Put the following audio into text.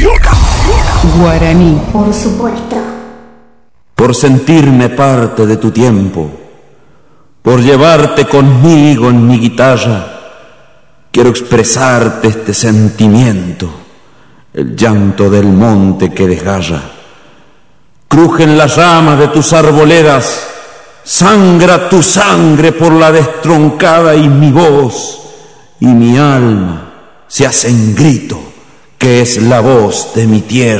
Guaraní. Por supuesto. Por sentirme parte de tu tiempo, por llevarte conmigo en mi guitarra, quiero expresarte este sentimiento, el llanto del monte que desgarra. Crujen las ramas de tus arboledas, sangra tu sangre por la destroncada y mi voz y mi alma se hacen grito que es la voz de mi tierra.